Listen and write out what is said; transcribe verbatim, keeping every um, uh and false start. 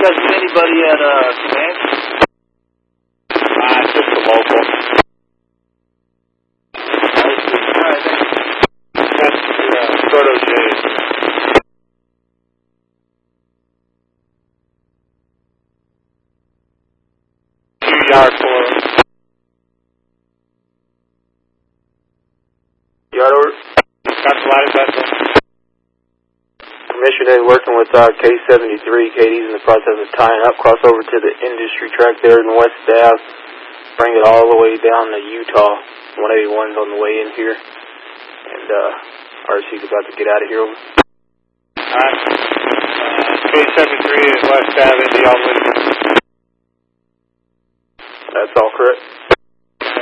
guys get anybody at uh, Comanche? Uh, just the local. Alright, That's the uh, Proto J. Two yard for Yard order. got the light vessel. Commissioner working with uh, K seventy-three. Katie's in the process of tying up. Cross over to the industry track there in West Ave. Bring it all the way down to Utah. one eighty-one's on the way in here. And uh, R C's about to get out of here. Alright. Uh, K seventy-three is West Ave, Indy all the way. That's all correct.